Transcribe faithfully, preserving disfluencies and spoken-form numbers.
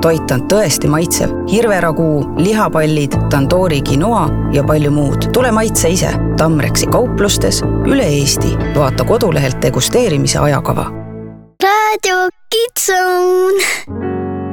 Toit on tõesti maitsev. Hirveraguu, lihapallid, tandoori quinoa ja palju muud. Tule maitse ise. Tamreksi kauplustes üle Eesti. Vaata kodulehelt degusteerimise ajakava. Radio Kids Zone.